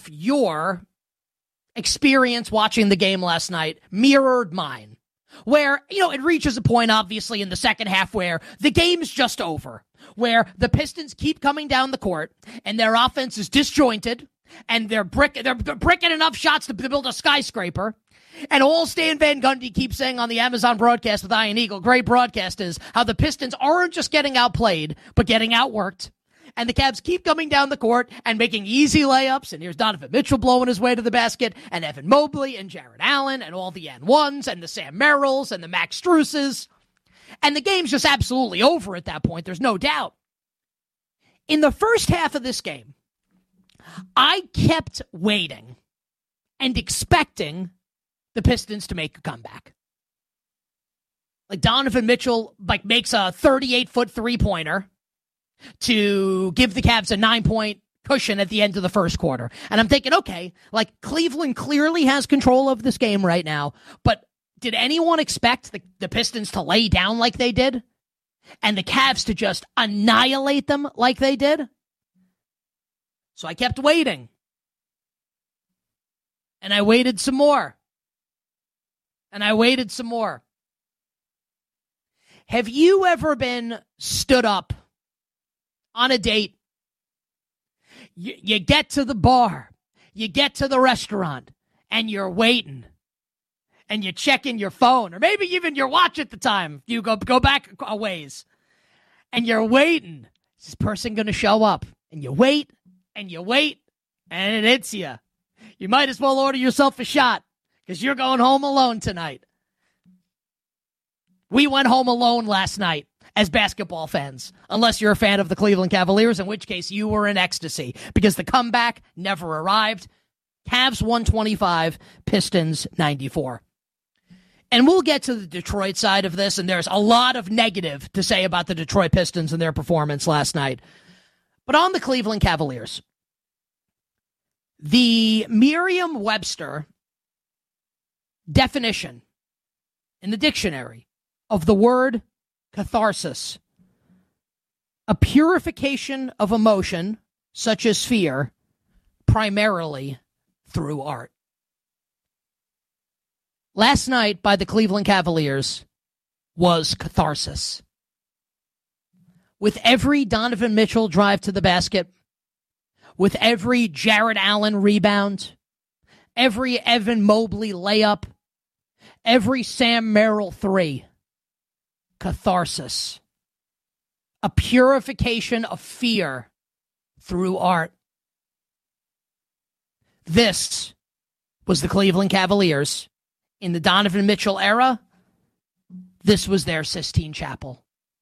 if your experience watching the game last night mirrored mine, where, it reaches a point, obviously, in the second half where the game's just over, where the Pistons keep coming down the court and their offense is disjointed and they're bricking enough shots to build a skyscraper. And all Stan Van Gundy keeps saying on the Amazon broadcast with Ian Eagle, great broadcast, is how the Pistons aren't just getting outplayed, but getting outworked. And the Cavs keep coming down the court and making easy layups. And here's Donovan Mitchell blowing his way to the basket, and Evan Mobley and Jarrett Allen and all the N1s and the Sam Merrills and the Max Struses. And the game's just absolutely over at that point. There's no doubt. In the first half of this game, I kept waiting and expecting the Pistons to make a comeback. Like Donovan Mitchell makes a 38-foot three-pointer to give the Cavs a 9-point cushion at the end of the first quarter. And I'm thinking, okay, Cleveland clearly has control of this game right now, but did anyone expect the Pistons to lay down like they did? And the Cavs to just annihilate them like they did? So I kept waiting. And I waited some more. And I waited some more. Have you ever been stood up on a date? You get to the bar, you get to the restaurant, and you're waiting. And you're checking your phone, or maybe even your watch at the time. You go back a ways. And you're waiting. Is this person going to show up? And you wait, and you wait, and it hits you. You might as well order yourself a shot, because you're going home alone tonight. We went home alone last night as basketball fans, unless you're a fan of the Cleveland Cavaliers, in which case you were in ecstasy, because the comeback never arrived. Cavs 125, Pistons 94. And we'll get to the Detroit side of this, and there's a lot of negative to say about the Detroit Pistons and their performance last night. But on the Cleveland Cavaliers, the Merriam-Webster definition in the dictionary of the word catharsis: a purification of emotion, such as fear, primarily through art. Last night by the Cleveland Cavaliers was catharsis. With every Donovan Mitchell drive to the basket, with every Jarrett Allen rebound, every Evan Mobley layup, every Sam Merrill three, catharsis. A purification of fear through art. This was the Cleveland Cavaliers. In the Donovan Mitchell era, this was their Sistine Chapel.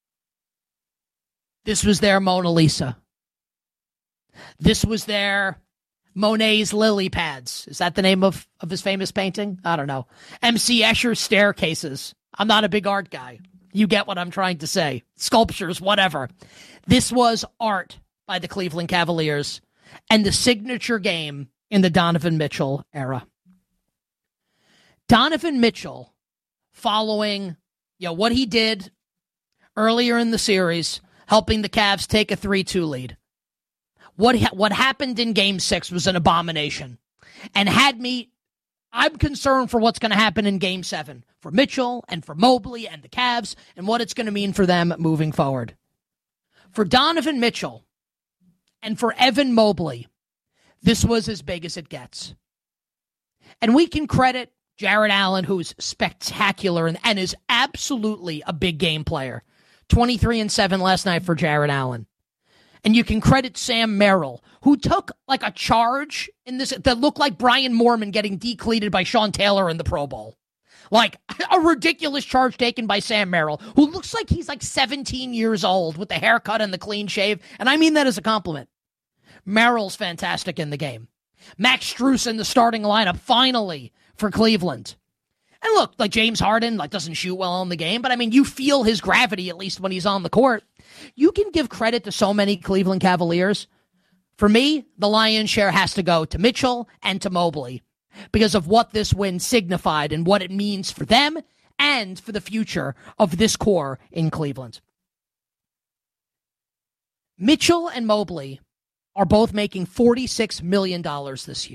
This was their Mona Lisa. This was their Monet's lily pads. Is that the name of his famous painting? I don't know. M.C. Escher's staircases. I'm not a big art guy. You get what I'm trying to say. Sculptures, whatever. This was art by the Cleveland Cavaliers and the signature game in the Donovan Mitchell era. Donovan Mitchell, following what he did earlier in the series, helping the Cavs take a 3-2 lead. What happened in Game 6 was an abomination. And I'm concerned for what's going to happen in Game 7 for Mitchell and for Mobley and the Cavs and what it's going to mean for them moving forward. For Donovan Mitchell and for Evan Mobley, this was as big as it gets. And we can credit Jarrett Allen, who's spectacular and is absolutely a big game player. 23-7 last night for Jarrett Allen. And you can credit Sam Merrill, who took a charge in this that looked like Brian Moorman getting decleated by Sean Taylor in the Pro Bowl. A ridiculous charge taken by Sam Merrill, who looks like he's 17 years old with the haircut and the clean shave. And I mean that as a compliment. Merrill's fantastic in the game. Max Strus in the starting lineup, finally, for Cleveland. And look, James Harden doesn't shoot well in the game, but you feel his gravity at least when he's on the court. You can give credit to so many Cleveland Cavaliers. For me, the lion's share has to go to Mitchell and to Mobley because of what this win signified and what it means for them and for the future of this core in Cleveland. Mitchell and Mobley are both making $46 million this year.